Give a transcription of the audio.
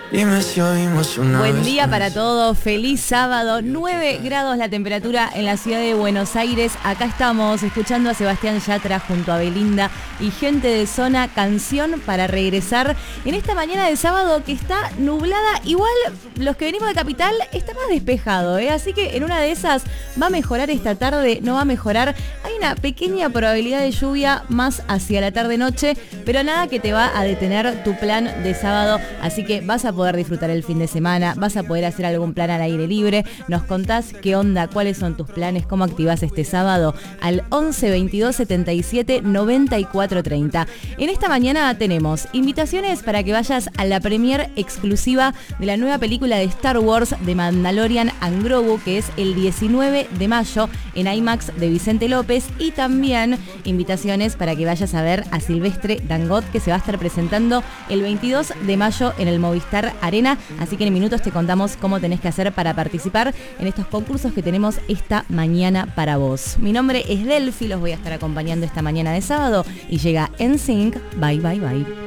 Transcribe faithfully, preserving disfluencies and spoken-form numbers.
Dime si oímos una Buen vez día más. para todos, feliz sábado, nueve grados la temperatura en la ciudad de Buenos Aires. Acá estamos escuchando a Sebastián Yatra junto a Belinda y Gente de Zona, canción para regresar en esta mañana de sábado que está nublada. Igual los que venimos de Capital está más despejado, ¿eh? Así que en una de esas va a mejorar esta tarde, no va a mejorar. Hay una pequeña probabilidad de lluvia más hacia la tarde-noche, pero nada que te va a detener tu plan de sábado. Así que vas a poder disfrutar el fin de semana, vas a poder hacer algún plan al aire libre. Nos contás qué onda, cuáles son tus planes, cómo activás este sábado al once veintidós setenta y siete noventa y cuatro treinta. En esta mañana tenemos invitaciones para que vayas a la premier exclusiva de la nueva película de Star Wars de Mandalorian and Grogu, que es el diecinueve de mayo en IMAX de Vicente López, y también invitaciones para que vayas a ver a Silvestre Dangond, que se va a estar presentando el veintidós de mayo en el Movistar Arena. Así que en minutos te contamos cómo tenés que hacer para participar en estos concursos que tenemos esta mañana para vos. Mi nombre es Delphi, los voy a estar acompañando esta mañana de sábado y llega N Sync. Bye, bye, bye.